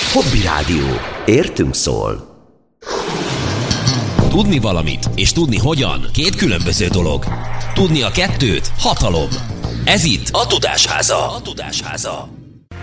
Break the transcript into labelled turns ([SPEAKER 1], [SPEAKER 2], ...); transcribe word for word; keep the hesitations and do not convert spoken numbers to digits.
[SPEAKER 1] Hobby Rádió. Értünk szól.
[SPEAKER 2] Tudni valamit és tudni hogyan két különböző dolog. Tudni a kettőt hatalom. Ez itt a Tudásháza. A Tudásháza.